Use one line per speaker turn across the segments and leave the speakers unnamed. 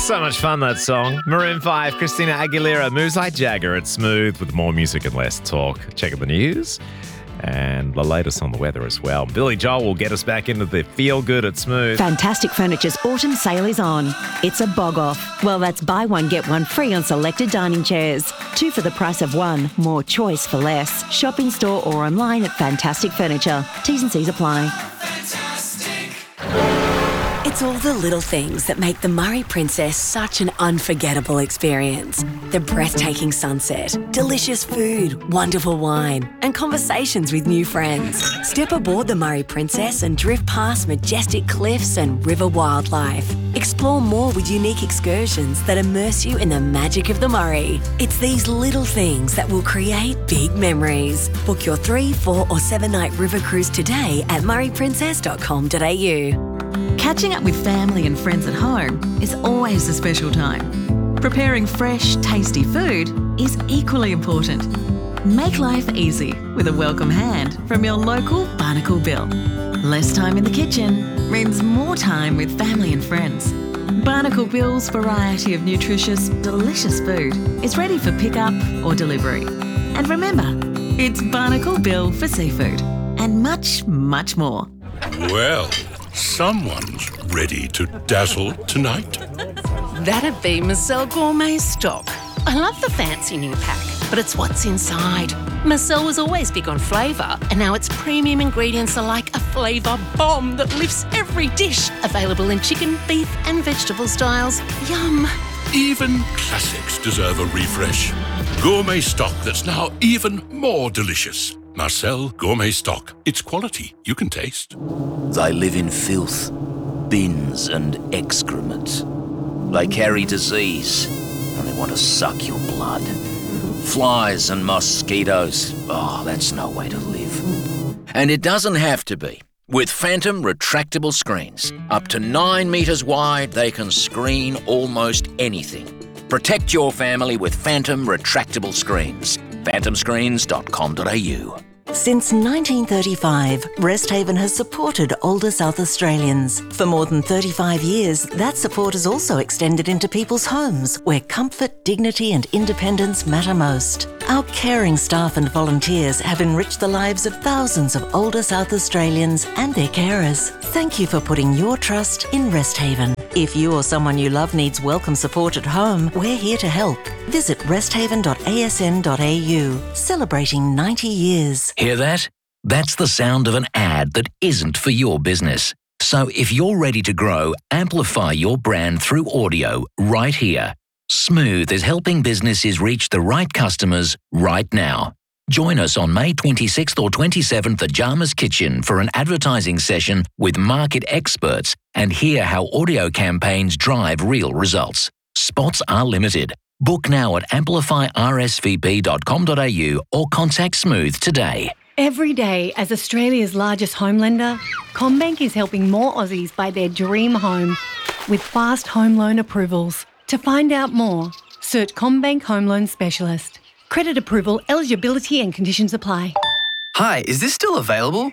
So much fun, that song. Maroon 5, Christina Aguilera, moves like Jagger at Smooth with more music and less talk. Check out the news and the latest on the weather as well. Billy Joel will get us back into the feel good at Smooth.
Fantastic Furniture's autumn sale is on. It's a bog off. Well, that's buy one, get one free on selected dining chairs. 2 for the price of 1. More choice for less. Shop in store or online at Fantastic Furniture. T's and C's apply.
It's all the little things that make the Murray Princess such an unforgettable experience. The breathtaking sunset, delicious food, wonderful wine, and conversations with new friends. Step aboard the Murray Princess and drift past majestic cliffs and river wildlife. Explore more with unique excursions that immerse you in the magic of the Murray. It's these little things that will create big memories. Book your 3, 4 or 7 night river cruise today at murrayprincess.com.au.
Catching up with family and friends at home is always a special time. Preparing fresh, tasty food is equally important. Make life easy with a welcome hand from your local Barnacle Bill. Less time in the kitchen means more time with family and friends. Barnacle Bill's variety of nutritious, delicious food is ready for pickup or delivery. And remember, it's Barnacle Bill for seafood and much, much more.
Well, someone's ready to dazzle tonight.
That'd be Marcel Gourmet Stock. I love the fancy new pack, but it's what's inside. Marcel was always big on flavour, and now its premium ingredients are like a flavour bomb that lifts every dish. Available in chicken, beef and vegetable styles. Yum.
Even classics deserve a refresh. Gourmet Stock that's now even more delicious. Marcel Gourmet Stock. It's quality you can taste.
They live in filth, bins and excrement. They carry disease and they want to suck your blood. Flies and mosquitoes. Oh, that's no way to live. And it doesn't have to be. With Phantom retractable screens, up to 9 metres wide, they can screen almost anything. Protect your family with Phantom retractable screens. phantomscreens.com.au.
Since 1935, Resthaven has supported older South Australians. For more than 35 years, that support has also extended into people's homes where comfort, dignity and independence matter most. Our caring staff and volunteers have enriched the lives of thousands of older South Australians and their carers. Thank you for putting your trust in Resthaven. If you or someone you love needs welcome support at home, we're here to help. Visit resthaven.asn.au, celebrating 90 years.
Hear that? That's the sound of an ad that isn't for your business. So if you're ready to grow, amplify your brand through audio right here. Smooth is helping businesses reach the right customers right now. Join us on May 26th or 27th at Jama's Kitchen for an advertising session with market experts and hear how audio campaigns drive real results. Spots are limited. Book now at amplifyrsvp.com.au or contact Smooth today.
Every day, as Australia's largest home lender, CommBank is helping more Aussies buy their dream home with fast home loan approvals. To find out more, search CommBank Home Loan Specialist. Credit approval, eligibility and conditions apply.
Hi, is this still available?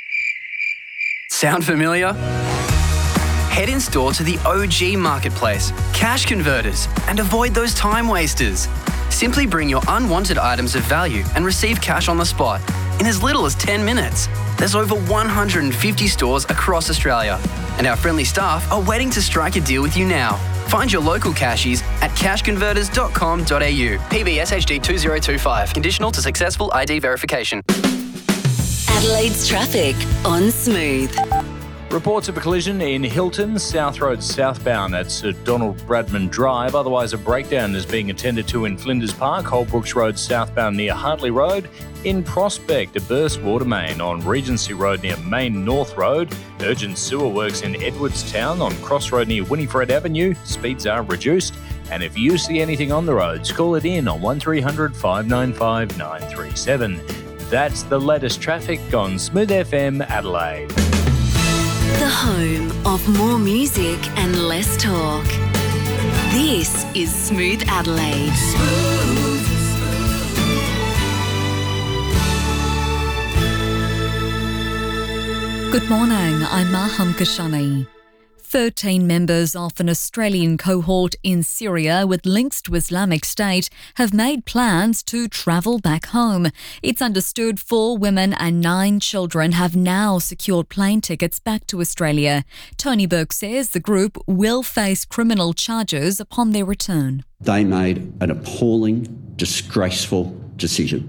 Sound familiar? Head in store to the OG Marketplace, Cash Converters, and avoid those time wasters. Simply bring your unwanted items of value and receive cash on the spot in as little as 10 minutes. There's over 150 stores across Australia, and our friendly staff are waiting to strike a deal with you now. Find your local cashies at cashconverters.com.au. PBSHD 2025. Conditional to successful ID verification.
Adelaide's traffic on Smooth.
Reports of a collision in Hilton, South Road southbound at Sir Donald Bradman Drive. Otherwise, a breakdown is being attended to in Flinders Park, Holbrooks Road southbound near Hartley Road. In Prospect, a burst water main on Regency Road near Main North Road. Urgent sewer works in Edwardstown on Cross Road near Winifred Avenue. Speeds are reduced. And if you see anything on the roads, call it in on 1300 595 937. That's the latest traffic on Smooth FM Adelaide.
The home of more music and less talk. This is Smooth Adelaide.
Good morning, I'm Maham Kashani. 13 members of an Australian cohort in Syria with links to Islamic State have made plans to travel back home. It's understood 4 women and 9 children have now secured plane tickets back to Australia. Tony Burke says the group will face criminal charges upon their return.
They made an appalling, disgraceful decision.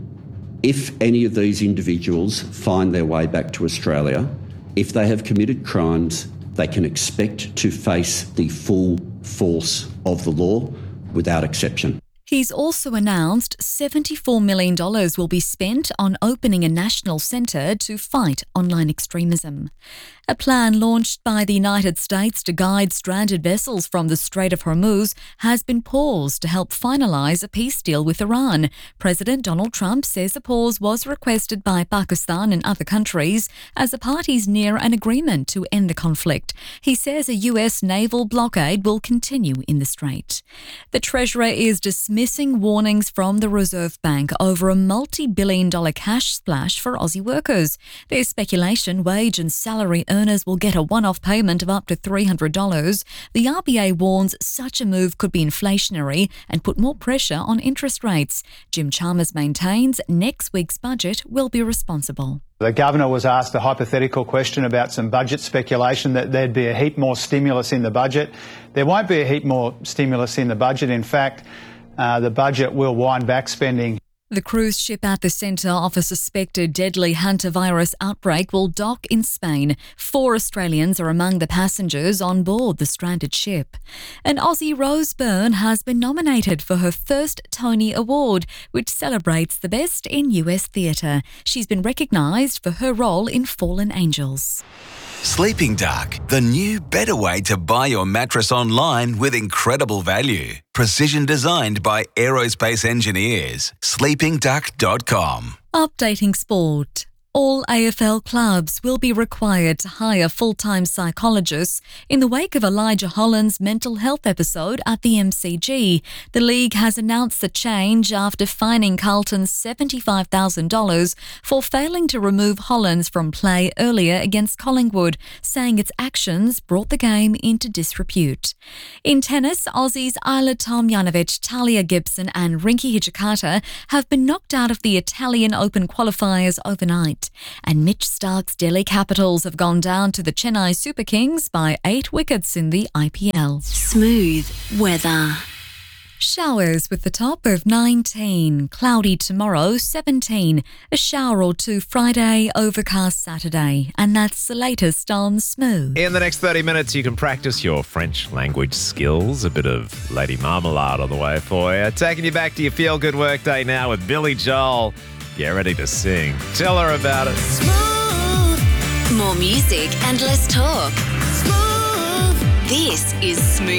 If any of these individuals find their way back to Australia, if they have committed crimes, they can expect to face the full force of the law without exception.
He's also announced $74 million will be spent on opening a national centre to fight online extremism. A plan launched by the United States to guide stranded vessels from the Strait of Hormuz has been paused to help finalise a peace deal with Iran. President Donald Trump says the pause was requested by Pakistan and other countries as the parties near an agreement to end the conflict. He says a US naval blockade will continue in the strait. The Treasurer is dismissing warnings from the Reserve Bank over a multi-billion-dollar cash splash for Aussie workers. There's speculation wage and salary earners will get a one-off payment of up to $300. The RBA warns such a move could be inflationary and put more pressure on interest rates. Jim Chalmers maintains next week's budget will be responsible.
The Governor was asked a hypothetical question about some budget speculation that there'd be a heap more stimulus in the budget. There won't be a heap more stimulus in the budget. In fact, the budget will wind back spending.
The cruise ship at the centre of a suspected deadly hantavirus outbreak will dock in Spain. 4 Australians are among the passengers on board the stranded ship. And Aussie Rose Byrne has been nominated for her first Tony Award, which celebrates the best in US theatre. She's been recognised for her role in Fallen Angels.
Sleeping Dark, the new, better way to buy your mattress online with incredible value. Precision designed by aerospace engineers. sleepingduck.com.
Updating sport. All AFL clubs will be required to hire full-time psychologists in the wake of Elijah Holland's mental health episode at the MCG. The league has announced the change after fining Carlton $75,000 for failing to remove Hollands from play earlier against Collingwood, saying its actions brought the game into disrepute. In tennis, Aussies Ajla Tomljanovic, Talia Gibson and Rinky Hijikata have been knocked out of the Italian Open qualifiers overnight. And Mitch Stark's Delhi Capitals have gone down to the Chennai Super Kings by 8 wickets in the IPL.
Smooth weather.
Showers with the top of 19, cloudy tomorrow 17, a shower or 2 Friday, overcast Saturday. And that's the latest on Smooth.
In the next 30 minutes, you can practice your French language skills. A bit of Lady Marmalade on the way for you. Taking you back to your feel-good workday now with Billy Joel. Get ready to sing. Tell her about it.
Smooth. More music and less talk. Smooth. This is Smooth